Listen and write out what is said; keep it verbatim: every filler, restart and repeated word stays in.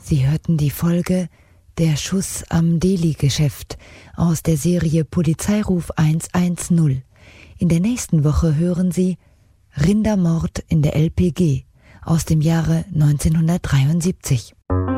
Sie hörten die Folge Der Schuss am Deli-Geschäft aus der Serie Polizeiruf hundertzehn. In der nächsten Woche hören Sie Rindermord in der L P G aus dem Jahre neunzehnhundertdreiundsiebzig.